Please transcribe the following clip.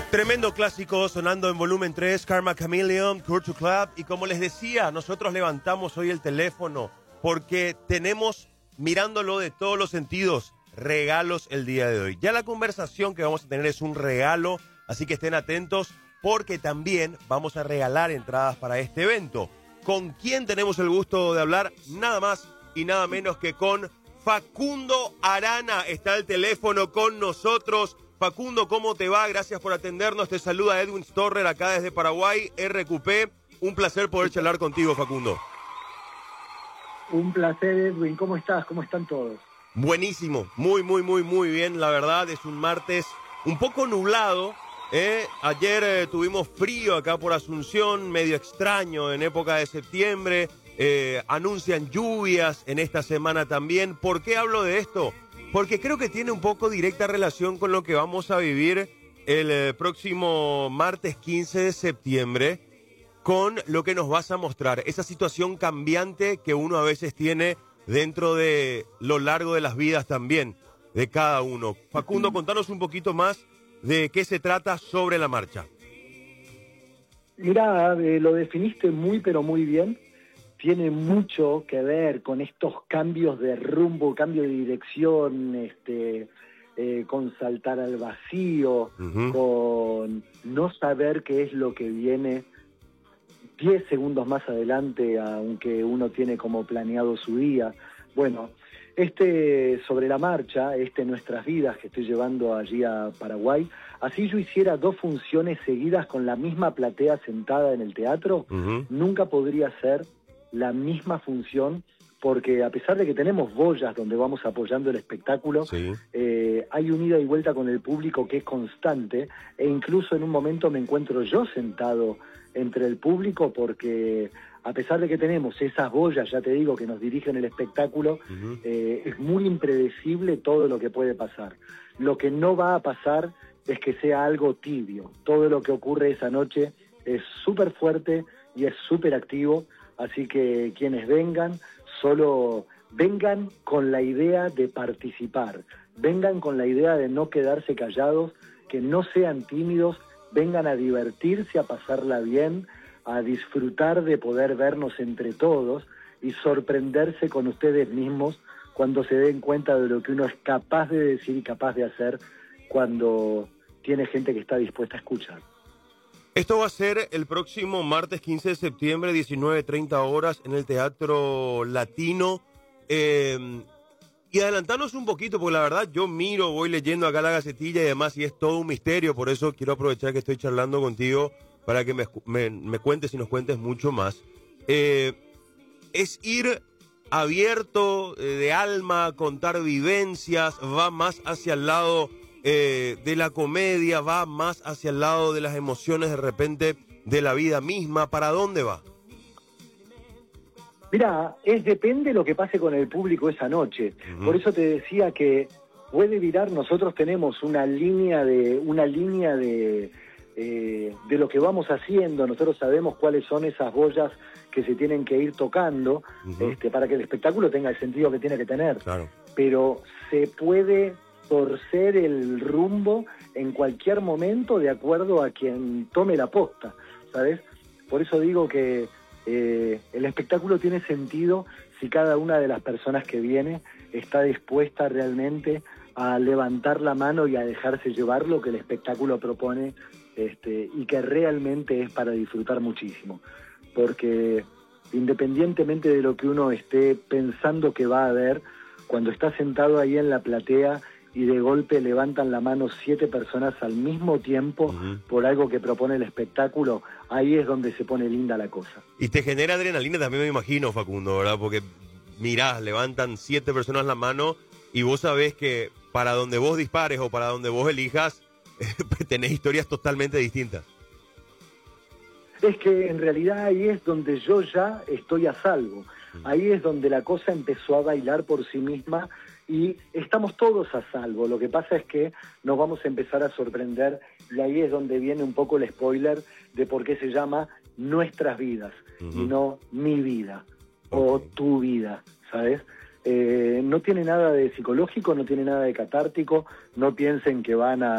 Tremendo clásico sonando en volumen 3, Karma Chameleon, Culture Club. Y como les decía, nosotros levantamos hoy el teléfono porque tenemos, mirándolo de todos los sentidos, regalos el día de hoy. Ya la conversación que vamos a tener es un regalo, así que estén atentos porque también vamos a regalar entradas para este evento. ¿Con quién tenemos el gusto de hablar? Nada más y nada menos que con Facundo Arana. Está el teléfono con nosotros. Facundo, ¿cómo te va? Gracias por atendernos. Te saluda Edwin Storrer acá desde Paraguay, RQP. Un placer poder charlar contigo, Facundo. Un placer, Edwin. ¿Cómo estás? ¿Cómo están todos? Buenísimo. Muy bien. La verdad, es un martes un poco nublado. Ayer tuvimos frío acá por Asunción, medio extraño en época de septiembre. Anuncian lluvias en esta semana también. ¿Por qué hablo de esto? Porque creo que tiene un poco directa relación con lo que vamos a vivir el próximo martes 15 de septiembre, con lo que nos vas a mostrar, esa situación cambiante que uno a veces tiene dentro de lo largo de las vidas también, de cada uno. Facundo, contanos un poquito más de qué se trata sobre la marcha. Mirá, lo definiste muy pero muy bien. Tiene mucho que ver con estos cambios de rumbo, cambio de dirección, con saltar al vacío, con no saber qué es lo que viene 10 segundos más adelante, aunque uno tiene como planeado su día. Bueno, sobre la marcha, Nuestras Vidas, que estoy llevando allí a Paraguay, así yo hiciera 2 funciones seguidas con la misma platea sentada en el teatro, nunca podría ser la misma función, porque a pesar de que tenemos boyas donde vamos apoyando el espectáculo, sí, hay un ida y vuelta con el público que es constante, e incluso en un momento me encuentro yo sentado entre el público, porque a pesar de que tenemos esas boyas, ya te digo, que nos dirigen el espectáculo, es muy impredecible todo lo que puede pasar. Lo que no va a pasar es que sea algo tibio. Todo lo que ocurre esa noche es súper fuerte y es súper activo. Así que quienes vengan, solo vengan con la idea de participar, vengan con la idea de no quedarse callados, que no sean tímidos, vengan a divertirse, a pasarla bien, a disfrutar de poder vernos entre todos y sorprenderse con ustedes mismos cuando se den cuenta de lo que uno es capaz de decir y capaz de hacer cuando tiene gente que está dispuesta a escuchar. Esto va a ser el próximo martes 15 de septiembre, 19:30 horas, en el Teatro Latino. Y adelantarnos un poquito, porque la verdad yo voy leyendo acá la gacetilla y demás, y es todo un misterio. Por eso quiero aprovechar que estoy charlando contigo para que me cuentes y nos cuentes mucho más. Es ir abierto, de alma, contar vivencias, va más hacia el lado de la comedia, va más hacia el lado de las emociones de repente de la vida misma. ¿Para dónde va? Mirá, depende lo que pase con el público esa noche. Por eso te decía que puede virar. Nosotros tenemos una línea de lo que vamos haciendo. Nosotros sabemos cuáles son esas boyas que se tienen que ir tocando, para que el espectáculo tenga el sentido que tiene que tener. Claro. Pero se puede torcer el rumbo en cualquier momento de acuerdo a quien tome la posta, ¿sabes? Por eso digo que el espectáculo tiene sentido si cada una de las personas que viene está dispuesta realmente a levantar la mano y a dejarse llevar lo que el espectáculo propone, y que realmente es para disfrutar muchísimo. Porque independientemente de lo que uno esté pensando que va a ver, cuando está sentado ahí en la platea y de golpe levantan la mano 7 personas al mismo tiempo por algo que propone el espectáculo, ahí es donde se pone linda la cosa. Y te genera adrenalina también, me imagino, Facundo, ¿verdad? Porque mirás, levantan 7 personas la mano y vos sabés que para donde vos dispares o para donde vos elijas, tenés historias totalmente distintas. Es que en realidad ahí es donde yo ya estoy a salvo. Ahí es donde la cosa empezó a bailar por sí misma y estamos todos a salvo. Lo que pasa es que nos vamos a empezar a sorprender, y ahí es donde viene un poco el spoiler de por qué se llama Nuestras Vidas y no Mi Vida o Tu Vida, ¿sabes? No tiene nada de psicológico, no tiene nada de catártico. No piensen que van a